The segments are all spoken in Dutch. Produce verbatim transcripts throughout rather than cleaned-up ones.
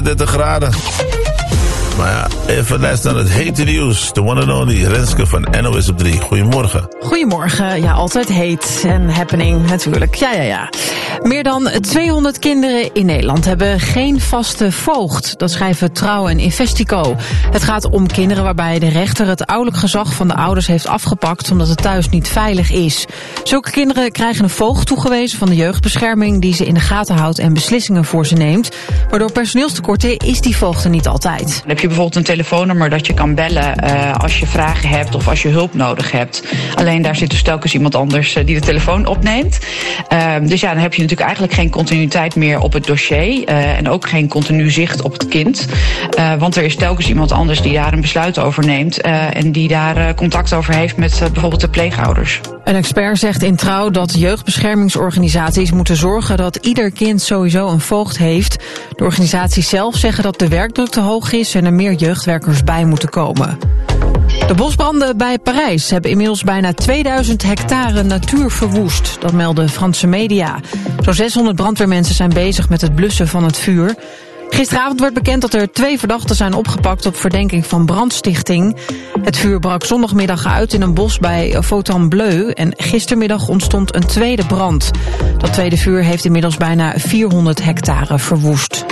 dertig graden. Maar ja, even luisteren naar het hete nieuws. De one and only Renske van N O S op drie. Goedemorgen. Goedemorgen. Ja, altijd heet en happening natuurlijk. Ja, ja, ja. Meer dan tweehonderd kinderen in Nederland hebben geen vaste voogd. Dat schrijven Trouw en Investico. Het gaat om kinderen waarbij de rechter het ouderlijk gezag van de ouders heeft afgepakt omdat het thuis niet veilig is. Zulke kinderen krijgen een voogd toegewezen van de jeugdbescherming die ze in de gaten houdt en beslissingen voor ze neemt. Maar door personeelstekorten is die voogd er niet altijd. Dan heb je bijvoorbeeld een telefoonnummer dat je kan bellen uh, als je vragen hebt of als je hulp nodig hebt. Alleen daar zit dus telkens iemand anders uh, die de telefoon opneemt. Uh, dus ja, dan heb je natuurlijk eigenlijk geen continuïteit meer op het dossier. Uh, en ook geen continu zicht op het kind. Uh, want er is telkens iemand anders die daar een besluit over neemt. Uh, en die daar uh, contact over heeft met uh, bijvoorbeeld de pleegouders. Een expert zegt in Trouw dat jeugdbeschermingsorganisaties moeten zorgen dat ieder kind sowieso een voogd heeft. De organisaties zelf zeggen dat de werkdruk te hoog is en er meer jeugdwerkers bij moeten komen. De bosbranden bij Parijs hebben inmiddels bijna tweeduizend hectare natuur verwoest. Dat melden Franse media. Zo'n zeshonderd brandweermensen zijn bezig met het blussen van het vuur. Gisteravond werd bekend dat er twee verdachten zijn opgepakt op verdenking van brandstichting. Het vuur brak zondagmiddag uit in een bos bij Fontainebleau en gistermiddag ontstond een tweede brand. Dat tweede vuur heeft inmiddels bijna vierhonderd hectare verwoest.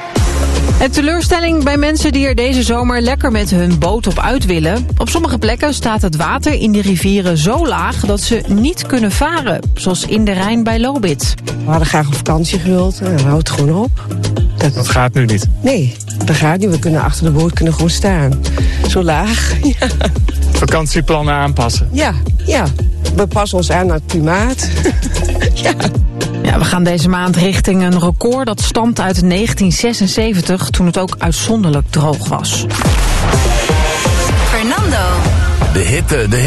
En teleurstelling bij mensen die er deze zomer lekker met hun boot op uit willen. Op sommige plekken staat het water in de rivieren zo laag dat ze niet kunnen varen. Zoals in de Rijn bij Lobith. We hadden graag op vakantie gewild en dan houdt het gewoon op. Dat, dat gaat nu niet? Nee, dat gaat niet. We kunnen achter de boot kunnen gewoon staan. Zo laag, ja. Vakantieplannen aanpassen? Ja, ja. We passen ons aan naar het klimaat. Ja. Ja, we gaan deze maand richting een record dat stamt uit negentien zesenzeventig... toen het ook uitzonderlijk droog was. Fernando. De hitte, de